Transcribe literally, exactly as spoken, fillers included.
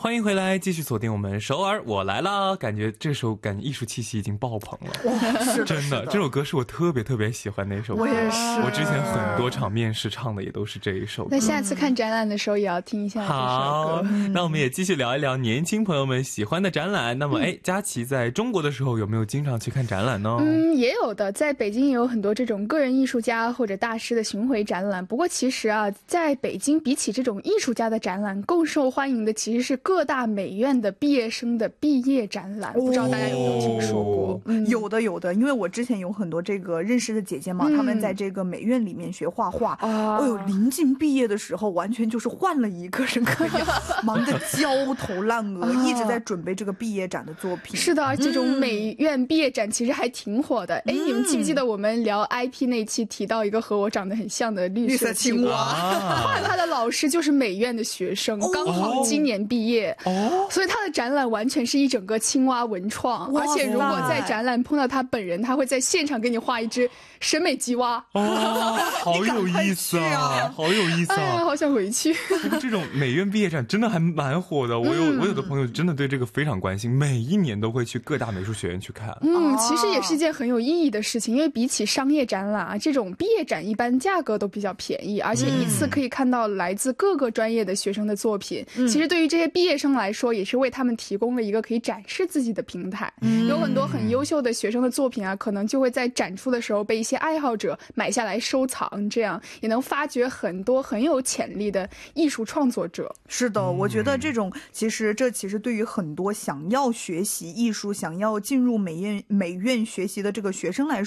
欢迎回来，继续锁定我们首尔我来啦。感觉这首感觉艺术气息已经爆棚了。 哇，是的， 真的，这首歌是我特别特别喜欢的一首歌。 我也是， 我之前很多场面试唱的也都是这一首歌。 那下次看展览的时候也要听一下这首歌。 好，那我们也继续聊一聊年轻朋友们喜欢的展览。那么哎，佳琪在中国的时候有没有经常去看展览呢？ 嗯，也有的，在北京也有很多这种个人艺术家或者大师的巡回展览。不过其实啊，在北京比起这种艺术家的展览，更受欢迎的其实是各大美院的毕业生的毕业展览。不知道大家有没有听说过？ 嗯，有的有的，因为我之前有很多这个认识的姐姐嘛，她、嗯、们在这个美院里面学画画。哦、哎呦，临近毕业的时候，完全就是换了一个人可以忙得焦头烂额，一直在准备这个毕业展的作品。 是的，这种美院毕业展其实还挺火的。哎、嗯，你们记不记得我们聊 I P 那期提到一个和我长得很像的绿色青蛙？画他的老师就是美院的学生，哦、刚好今年毕业，哦，所以他的展览完全是一整个青蛙文创。而且如果在展览碰到他本人，他会在现场给你画一只审美吉蛙。 哦，好有意思啊，好有意思啊！ 哎呀，好想回去。 这种美院毕业展真的还蛮火的，我有、嗯、我有的朋友真的对这个非常关心，每一年都会去各大美术学院去看。 嗯，其实也是一件很有意义的事情，因为比起商业展览啊，这种毕业展一般价格都比较便宜，而且一次可以看到来自各个专业的学生的作品。嗯、其实对于这些毕业生来说，也是为他们提供了一个可以展示自己的平台。嗯、有很多很优秀的学生的作品啊，可能就会在展出的时候被一些爱好者买下来收藏，这样也能发掘很多很有潜力的艺术创作者。 是的，我觉得这种其实这其实对于很多想要学习艺术、想要进入美院美院学习的这个学生来说